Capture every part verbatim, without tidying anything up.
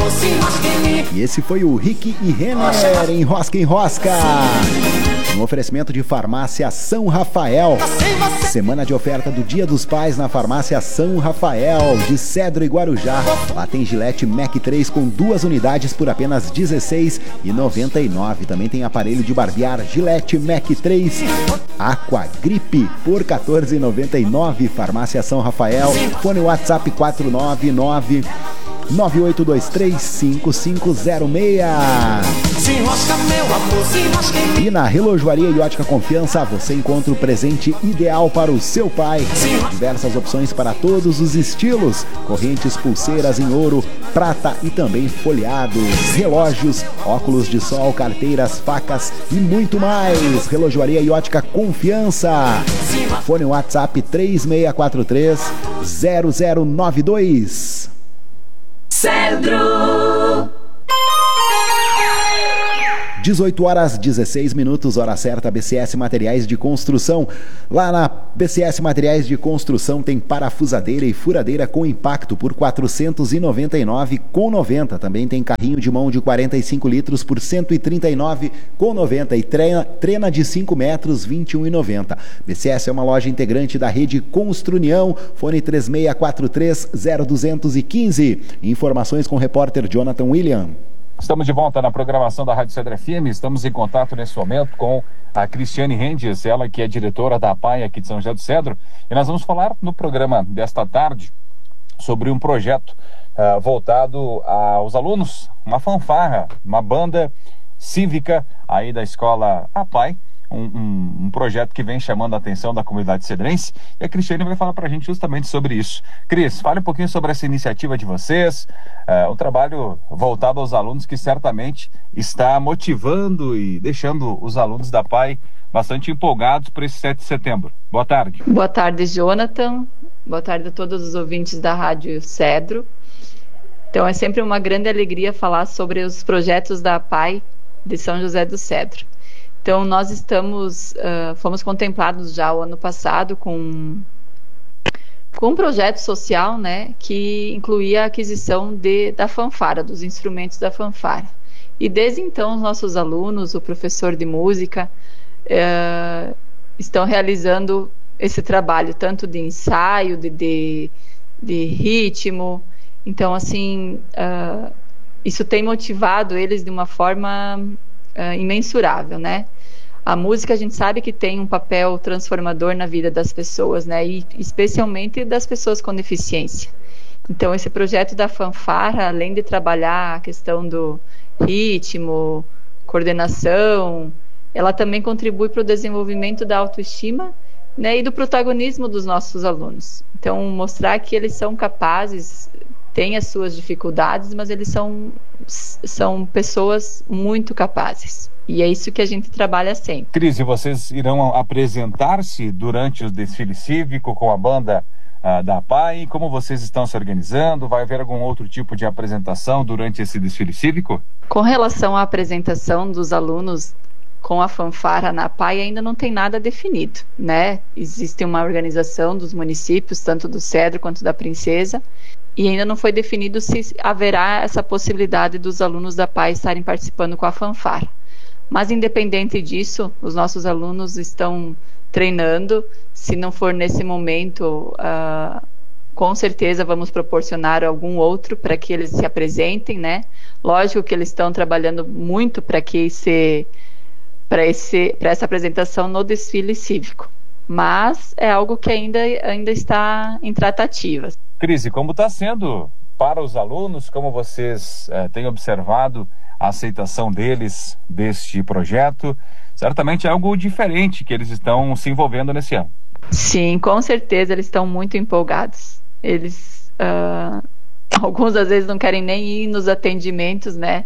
E esse foi o Rick e Renner em Rosca em Rosca. Um oferecimento de Farmácia São Rafael. Semana de oferta do Dia dos Pais na Farmácia São Rafael, de Cedro e Guarujá. Lá tem Gillette Mac três com duas unidades por apenas dezesseis reais e noventa e nove centavos. Também tem aparelho de barbear Gillette Mac três Aquagripe por quatorze reais e noventa e nove centavos. Farmácia São Rafael. Fone WhatsApp quatro nove nove nove oito dois três cinco cinco zero seis. E na Relojoaria e Ótica Confiança você encontra o presente ideal para o seu pai. Diversas opções para todos os estilos: correntes, pulseiras em ouro, prata e também folheados, relógios, óculos de sol, carteiras, facas e muito mais. Relojoaria e Ótica Confiança. Fone WhatsApp três seis quatro três zero zero nove dois. Cedro. dezoito horas dezesseis minutos, hora certa. B C S Materiais de Construção. Lá na B C S Materiais de Construção tem parafusadeira e furadeira com impacto por quatrocentos e noventa e nove reais com noventa centavos. Também tem carrinho de mão de quarenta e cinco litros por cento e trinta e nove reais com noventa centavos e trena, trena de cinco metros, vinte e um reais e noventa centavos. B C S é uma loja integrante da rede Construnião. Fone três seis quatro três zero dois um cinco. Informações com o repórter Jonathan William. Estamos de volta na programação da Rádio Cedro F M. Estamos em contato nesse momento com a Cristiane Rendes, ela que é diretora da A P A I aqui de São José do Cedro. E nós vamos falar no programa desta tarde sobre um projeto uh, voltado aos alunos, uma fanfarra, uma banda cívica aí da escola A P A I. Um, um, um projeto que vem chamando a atenção da comunidade cedrense, e a Cristiane vai falar para a gente justamente sobre isso. Cris, fale um pouquinho sobre essa iniciativa de vocês, uh, um trabalho voltado aos alunos que certamente está motivando e deixando os alunos da A P A I bastante empolgados para esse sete de setembro. Boa tarde. Boa tarde, Jonathan. Boa tarde a todos os ouvintes da Rádio Cedro. Então é sempre uma grande alegria falar sobre os projetos da A P A I de São José do Cedro. Então, nós estamos, uh, fomos contemplados já o ano passado com, com um projeto social, né, que incluía a aquisição de, da fanfara, dos instrumentos da fanfara. E desde então, os nossos alunos, o professor de música, uh, estão realizando esse trabalho, tanto de ensaio, de, de, de ritmo. Então, assim, uh, isso tem motivado eles de uma forma uh, imensurável, né? A música, a gente sabe que tem um papel transformador na vida das pessoas, né? E especialmente das pessoas com deficiência. Então, esse projeto da fanfarra, além de trabalhar a questão do ritmo, coordenação, ela também contribui para o desenvolvimento da autoestima, né, e do protagonismo dos nossos alunos. Então, mostrar que eles são capazes, têm as suas dificuldades, mas eles são, são pessoas muito capazes. E é isso que a gente trabalha sempre. Cris, e vocês irão apresentar-se durante o desfile cívico com a banda uh, da A P A I? Como vocês estão se organizando? Vai haver algum outro tipo de apresentação durante esse desfile cívico? Com relação à apresentação dos alunos com a fanfarra na A P A I, ainda não tem nada definido, né? Existe uma organização dos municípios, tanto do Cedro quanto da Princesa, e ainda não foi definido se haverá essa possibilidade dos alunos da A P A I estarem participando com a fanfarra. Mas, independente disso, os nossos alunos estão treinando. Se não for nesse momento, uh, com certeza vamos proporcionar algum outro para que eles se apresentem, né? Lógico que eles estão trabalhando muito para que esse, para esse, para essa apresentação no desfile cívico. Mas é algo que ainda, ainda está em tratativas. Cris, e como está sendo para os alunos? Como vocês eh, têm observado a aceitação deles deste projeto? Certamente é algo diferente que eles estão se envolvendo nesse ano. Sim, com certeza eles estão muito empolgados. Eles, uh, alguns às vezes não querem nem ir nos atendimentos, né,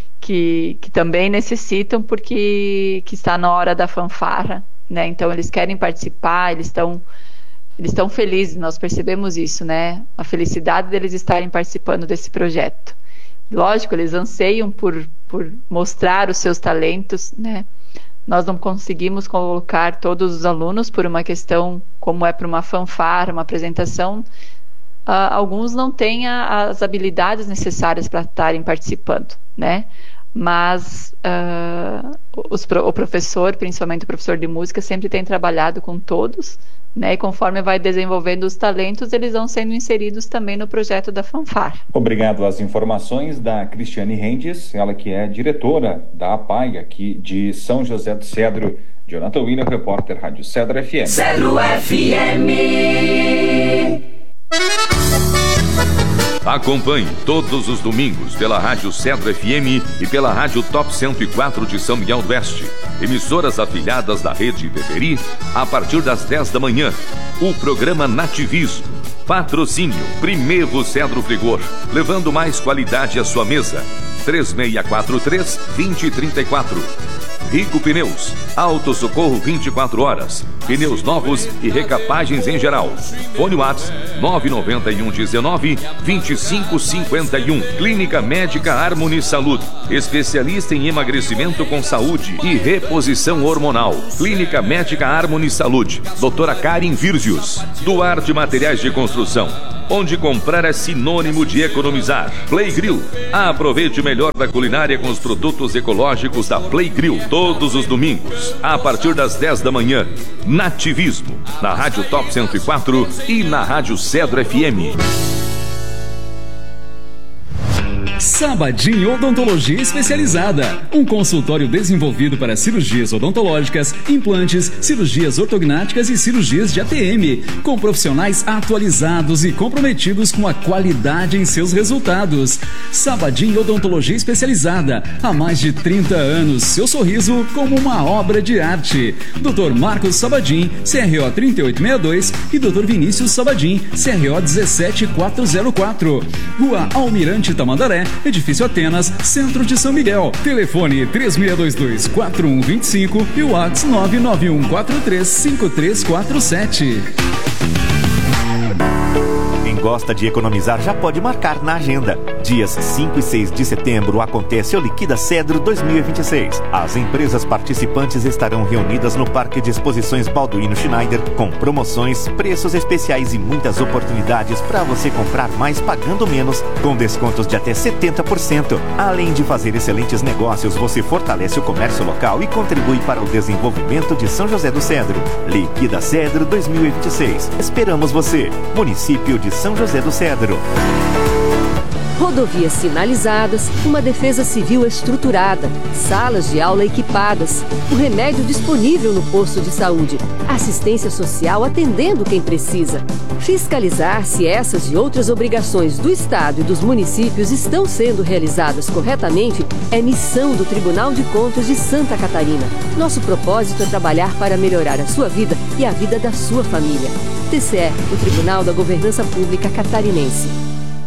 que, que também necessitam, porque que está na hora da fanfarra, né, então eles querem participar, eles estão eles estão felizes, nós percebemos isso, né, a felicidade deles estarem participando desse projeto. Lógico, eles anseiam por, por mostrar os seus talentos, né? Nós não conseguimos colocar todos os alunos por uma questão, como é para uma fanfarra, uma apresentação, alguns não têm a, as habilidades necessárias para estarem participando, né? Mas uh, os, o professor, principalmente o professor de música, sempre tem trabalhado com todos, né? E conforme vai desenvolvendo os talentos, eles vão sendo inseridos também no projeto da fanfarra. Obrigado às informações da Cristiane Rendes, ela que é diretora da APAI aqui de São José do Cedro. Jonathan Wiener, repórter Rádio Cedro F M. Cedro F M. Acompanhe todos os domingos pela Rádio Cedro F M e pela Rádio Top cento e quatro de São Miguel do Oeste, emissoras afiliadas da Rede Beberi, a partir das dez da manhã, o programa Nativismo. Patrocínio Primeiro Cedro Frigor, levando mais qualidade à sua mesa. três seis quatro três, dois zero três quatro. Rico Pneus, Auto Socorro vinte e quatro horas, pneus novos e recapagens em geral. Fone WhatsApp nove nove um um nove, dois cinco cinco um. Clínica Médica Harmony Saúde, especialista em emagrecimento com saúde e reposição hormonal. Clínica Médica Harmony Saúde, doutora Karen Virgius. Duarte Materiais de Construção, onde comprar é sinônimo de economizar. Play Grill, aproveite o melhor da culinária com os produtos ecológicos da Play Grill, todos os domingos, a partir das dez da manhã. Nativismo, na Rádio Top cento e quatro e na Rádio Cedro F M. Sabadin Odontologia Especializada, um consultório desenvolvido para cirurgias odontológicas, implantes, cirurgias ortognáticas e cirurgias de A T M, com profissionais atualizados e comprometidos com a qualidade em seus resultados. Sabadin Odontologia Especializada, há mais de trinta anos, seu sorriso como uma obra de arte. doutor Marcos Sabadin, C R O trinta e oito sessenta e dois e doutor Vinícius Sabadin, C R O dezessete mil quatrocentos e quatro. Rua Almirante Tamandaré, Edifício Atenas, Centro de São Miguel. Telefone três seis dois dois, quatro um dois cinco e o WhatsApp nove nove um quatro três cinco três quatro sete. Quem gosta de economizar já pode marcar na agenda. Dias cinco e seis de setembro acontece o Liquida Cedro dois mil e vinte e seis. As empresas participantes estarão reunidas no Parque de Exposições Balduino Schneider com promoções, preços especiais e muitas oportunidades para você comprar mais pagando menos, com descontos de até setenta por cento. Além de fazer excelentes negócios, você fortalece o comércio local e contribui para o desenvolvimento de São José do Cedro. Liquida Cedro dois mil e vinte e seis. Esperamos você. Município de São José do Cedro. Rodovias sinalizadas, uma defesa civil estruturada, salas de aula equipadas, o remédio disponível no posto de saúde, assistência social atendendo quem precisa. Fiscalizar se essas e outras obrigações do Estado e dos municípios estão sendo realizadas corretamente é missão do Tribunal de Contas de Santa Catarina. Nosso propósito é trabalhar para melhorar a sua vida e a vida da sua família. T C E, o Tribunal da Governança Pública Catarinense.